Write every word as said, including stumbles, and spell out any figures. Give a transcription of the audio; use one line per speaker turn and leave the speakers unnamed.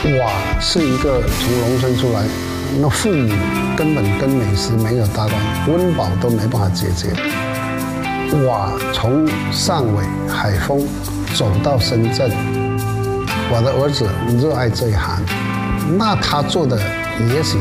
哇，是一个从农村出来，那父母根本跟美食没有搭关，温饱都没办法解决。哇，从汕尾、海丰走到深圳，我的儿子热爱这一行，那他做的也许